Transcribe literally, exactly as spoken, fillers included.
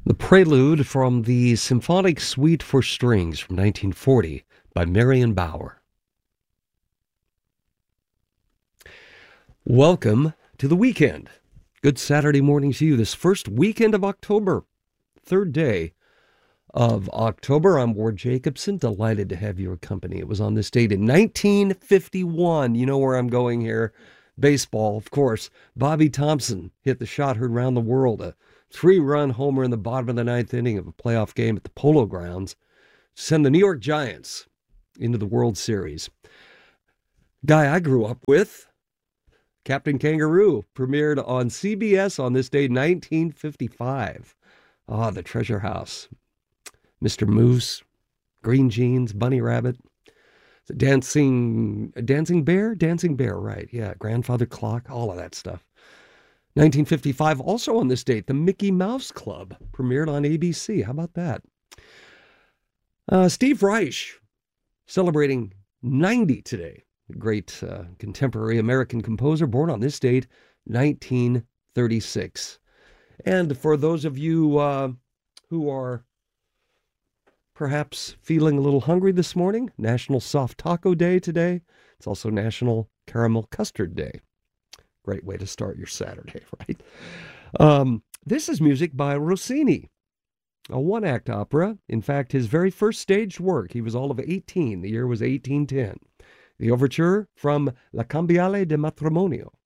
The Prelude from the Symphonic Suite for Strings from nineteen forty by Marion Bauer. Welcome to the weekend. Good Saturday morning to you. This first weekend of October, third day of October. I'm Ward Jacobson, delighted to have your company. It was on this date in nineteen fifty-one. You know where I'm going here. Baseball, of course. Bobby Thompson hit the shot heard around the world, a three-run homer in the bottom of the ninth inning of a playoff game at the Polo Grounds to send the New York Giants into the World Series. Guy I grew up with, Captain Kangaroo, premiered on C B S on this day, nineteen fifty-five. Ah, the Treasure House. Mister Moose, Green Jeans, Bunny Rabbit, the Dancing, Dancing Bear? Dancing Bear, right. Yeah, Grandfather Clock, all of that stuff. nineteen fifty-five, also on this date, the Mickey Mouse Club premiered on A B C. How about that? Uh, Steve Reich, celebrating ninety today. A great uh, contemporary American composer, born on this date, nineteen thirty-six. And for those of you uh, who are perhaps feeling a little hungry this morning, National Soft Taco Day today. It's also National Caramel Custard Day. Great way to start your Saturday, right? Um, this is music by Rossini, a one-act opera. In fact, his very first staged work. He was all of eighteen. The year was eighteen ten. The overture from La Cambiale de Matrimonio.